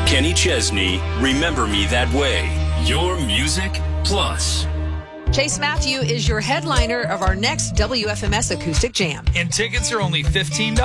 Kenny Chesney, Remember Me That Way. Your Music Plus. Chase Matthew is your headliner of our next WFMS Acoustic Jam. And tickets are only $15.